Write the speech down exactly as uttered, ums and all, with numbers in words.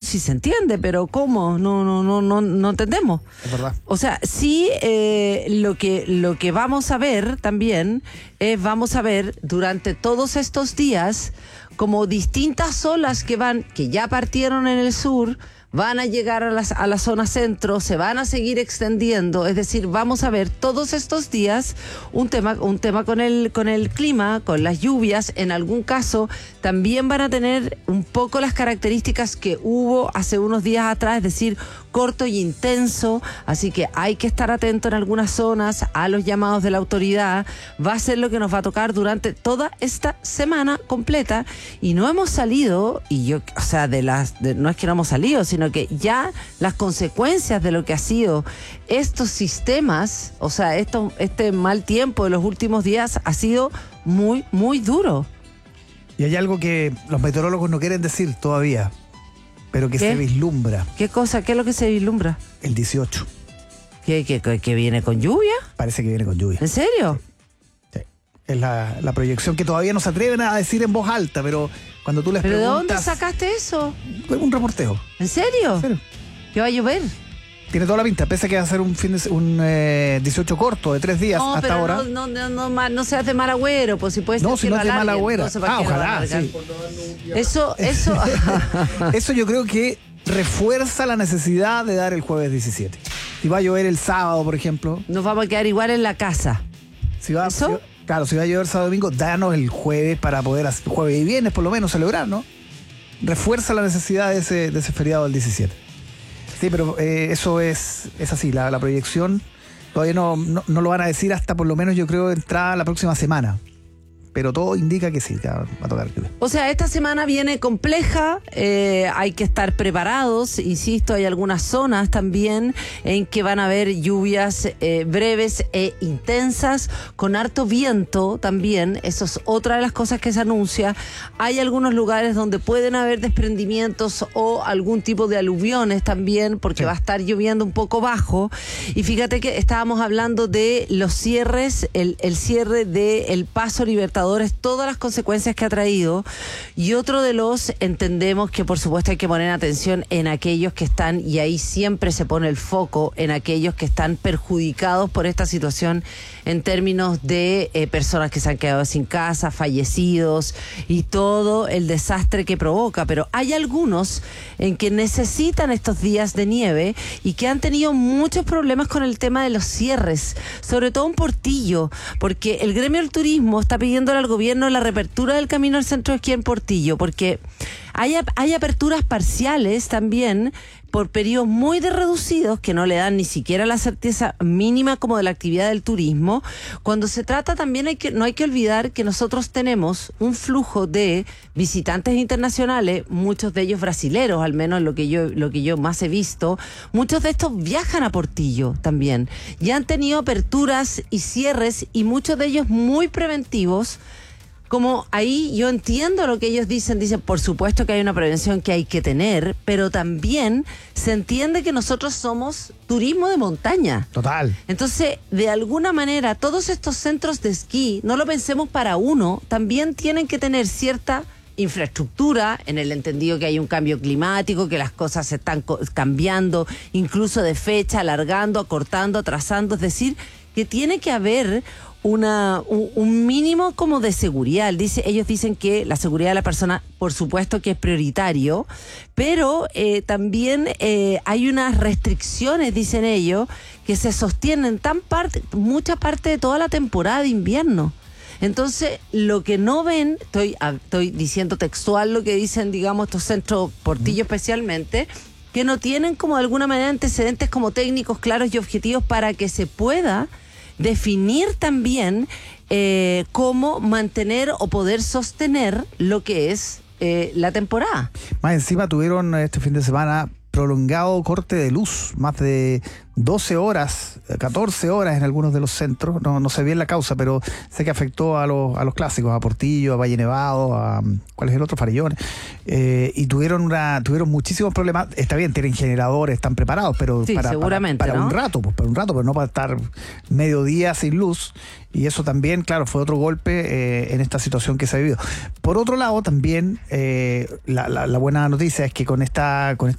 sí se entiende, pero ¿cómo? No, no, no, no, no entendemos. Es verdad. O sea, sí, eh, lo que, lo que vamos a ver también es, vamos a ver durante todos estos días como distintas olas que van, que ya partieron en el sur, van a llegar a, las, a la zona centro, se van a seguir extendiendo, es decir, vamos a ver todos estos días un tema, un tema con el, con el clima, con las lluvias, en algún caso también van a tener un poco las características que hubo hace unos días atrás, es decir, corto y intenso, así que hay que estar atento en algunas zonas a los llamados de la autoridad. Va a ser lo que nos va a tocar durante toda esta semana completa y no hemos salido, y yo, o sea, de las, de, no es que no hemos salido, sino que ya las consecuencias de lo que ha sido estos sistemas, o sea, esto, este mal tiempo de los últimos días ha sido muy, muy duro. Y hay algo que los meteorólogos no quieren decir todavía, pero que ¿Qué? se vislumbra. ¿Qué cosa? ¿Qué es lo que se vislumbra? El dieciocho. ¿Qué, qué, qué, qué viene con lluvia? Parece que viene con lluvia. ¿En serio? Sí. Es la, la proyección que todavía no se atreven a decir en voz alta, pero cuando tú les ¿Pero preguntas... de dónde sacaste eso? Un reporteo. ¿En serio? ¿En serio? ¿Que va a llover? Tiene toda la pinta, pese a que va a ser un fin de, un eh, dieciocho corto de tres días No, hasta pero ahora. no, no, no, no, no seas de mal agüero, pues si puedes No, si no es de mal agüero. Ah, ojalá, sí. Eso, eso. Eso yo creo que refuerza la necesidad de dar el jueves diecisiete. Si va a llover el sábado, por ejemplo. Nos vamos a quedar igual en la casa. Si va, ¿Eso? Si, claro, si va a llover sábado y domingo, danos el jueves para poder hacer jueves y viernes, por lo menos, celebrar, ¿no? Refuerza la necesidad de ese, de ese feriado del diecisiete. Sí, pero eh, eso es, es así, la, la proyección todavía no, no, no lo van a decir hasta por lo menos yo creo entrada la próxima semana. Pero todo indica que sí, que va a tocar lluvia. O sea, esta semana viene compleja, eh, hay que estar preparados, insisto, hay algunas zonas también en que van a haber lluvias eh, breves e intensas, con harto viento también, eso es otra de las cosas que se anuncia. Hay algunos lugares donde pueden haber desprendimientos o algún tipo de aluviones también, porque sí, va a estar lloviendo un poco bajo. Y fíjate que estábamos hablando de los cierres, el, el cierre del Paso Libertadores, todas las consecuencias que ha traído, y otro de los, entendemos que por supuesto hay que poner atención en aquellos que están, y ahí siempre se pone el foco en aquellos que están perjudicados por esta situación en términos de eh, personas que se han quedado sin casa, fallecidos y todo el desastre que provoca, pero hay algunos en que necesitan estos días de nieve y que han tenido muchos problemas con el tema de los cierres, sobre todo en Portillo, porque el gremio del turismo está pidiendo al gobierno la reapertura del camino al centro de esquí en Portillo, porque hay, hay aperturas parciales también por periodos muy de reducidos que no le dan ni siquiera la certeza mínima como de la actividad del turismo. Cuando se trata también hay que, no hay que olvidar que nosotros tenemos un flujo de visitantes internacionales, muchos de ellos brasileros, al menos lo que yo, lo que yo más he visto. Muchos de estos viajan a Portillo también y han tenido aperturas y cierres, y muchos de ellos muy preventivos. Como ahí yo entiendo lo que ellos dicen, dicen por supuesto que hay una prevención que hay que tener, pero también se entiende que nosotros somos turismo de montaña. Total. Entonces, de alguna manera, todos estos centros de esquí, no lo pensemos para uno, también tienen que tener cierta infraestructura, en el entendido que hay un cambio climático, que las cosas se están co- cambiando, incluso de fecha, alargando, acortando, atrasando, es decir, que tiene que haber una un, un mínimo como de seguridad. Dice, ellos dicen que la seguridad de la persona, por supuesto que es prioritario, pero eh, también eh, hay unas restricciones, dicen ellos, que se sostienen tan parte, mucha parte de toda la temporada de invierno. Entonces, lo que no ven, estoy, estoy diciendo textual lo que dicen, digamos, estos centros, Portillo especialmente, que no tienen como de alguna manera antecedentes como técnicos claros y objetivos para que se pueda definir también eh, cómo mantener o poder sostener lo que es eh, la temporada. Más encima tuvieron este fin de semana prolongado corte de luz, más de doce horas, catorce horas en algunos de los centros, no, no sé bien la causa, pero sé que afectó a los, a los clásicos, a Portillo, a Valle Nevado, a ¿cuál es el otro? Farellones, eh, y tuvieron una, tuvieron muchísimos problemas. Está bien, tienen generadores, están preparados, pero sí, para, seguramente, para, para ¿no? un rato, pues para un rato, pero no para estar mediodía sin luz, y eso también, claro, fue otro golpe eh, en esta situación que se ha vivido. Por otro lado, también eh, la, la, la buena noticia es que con esta, con esta